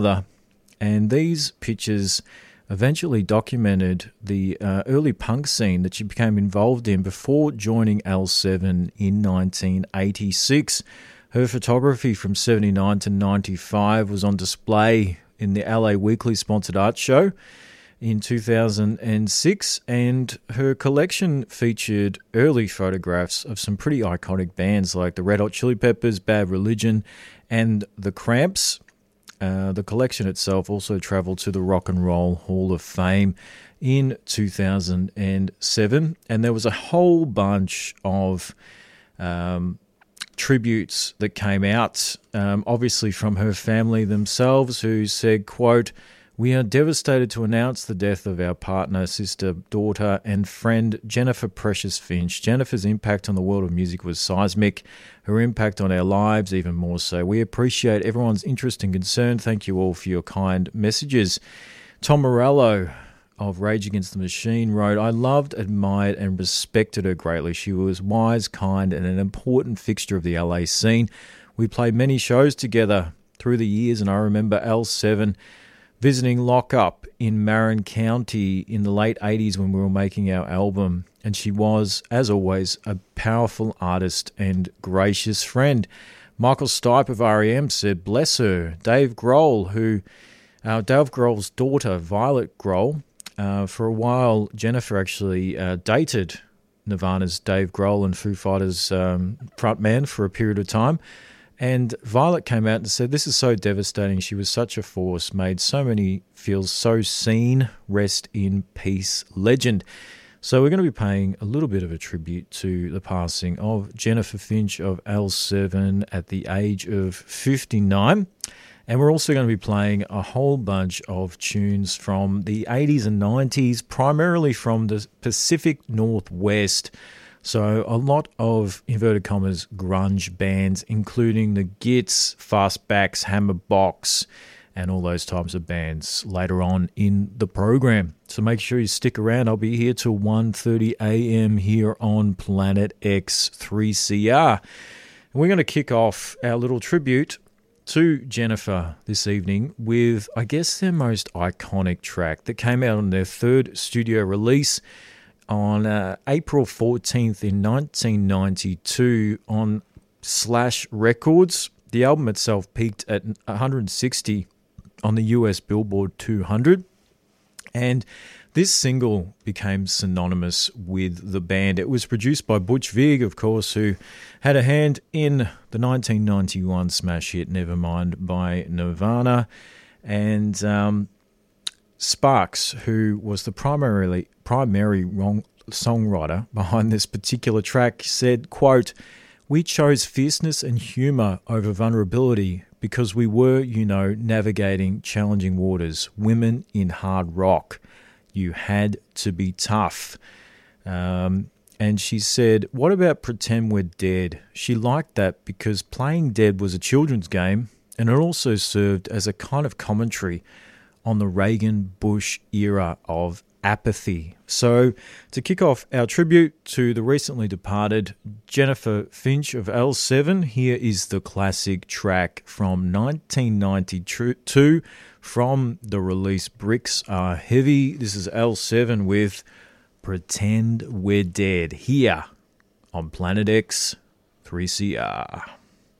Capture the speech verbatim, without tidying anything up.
And these pictures eventually documented the uh, early punk scene that she became involved in before joining L seven in nineteen eighty-six. Her photography from seventy-nine to ninety-five was on display in the L A Weekly sponsored art show in two thousand six, and her collection featured early photographs of some pretty iconic bands like the Red Hot Chili Peppers, Bad Religion, and the Cramps. Uh, the collection itself also travelled to the Rock and Roll Hall of Fame in two thousand seven, and there was a whole bunch of um, tributes that came out, um, obviously from her family themselves, who said, quote, "We are devastated to announce the death of our partner, sister, daughter, and friend, Jennifer Precious Finch. Jennifer's impact on the world of music was seismic. Her impact on our lives even more so. We appreciate everyone's interest and concern. Thank you all for your kind messages." Tom Morello of Rage Against the Machine wrote, "I loved, admired, and respected her greatly. She was wise, kind, and an important fixture of the L A scene. We played many shows together through the years, and I remember L seven visiting Lock Up in Marin County in the late eighties when we were making our album. And she was, as always, a powerful artist and gracious friend." Michael Stipe of R E M said, "Bless her." Dave Grohl, who, uh, Dave Grohl's daughter, Violet Grohl, uh, for a while, Jennifer actually uh, dated Nirvana's Dave Grohl and Foo Fighters um, frontman for a period of time. And Violet came out and said, "This is so devastating. She was such a force, made so many feel so seen. Rest in peace, legend." So we're going to be paying a little bit of a tribute to the passing of Jennifer Finch of L seven at the age of fifty-nine. And we're also going to be playing a whole bunch of tunes from the eighties and nineties, primarily from the Pacific Northwest. So a lot of, inverted commas, grunge bands, including the Gits, Fastbacks, Hammerbox, and all those types of bands later on in the program. So make sure you stick around. I'll be here till one thirty a.m. here on Planet X three C R. And we're going to kick off our little tribute to Jennifer this evening with, I guess, their most iconic track that came out on their third studio release on uh, April fourteenth in nineteen ninety-two on Slash Records. The album itself peaked at one hundred sixty on the U S Billboard two hundred. And this single became synonymous with the band. It was produced by Butch Vig, of course, who had a hand in the nineteen ninety-one smash hit Nevermind by Nirvana. And um, Sparks, who was the primarily primary wrong songwriter behind this particular track, said, quote, "We chose fierceness and humour over vulnerability because we were, you know, navigating challenging waters. Women in hard rock. You had to be tough." Um, and she said, "What about Pretend We're Dead?" She liked that because playing dead was a children's game, and it also served as a kind of commentary on the Reagan-Bush era of apathy. So to kick off our tribute to the recently departed Jennifer Finch of L seven, here is the classic track from nineteen ninety-two from the release Bricks Are Heavy. This is L seven with Pretend We're Dead here on Planet X three C R.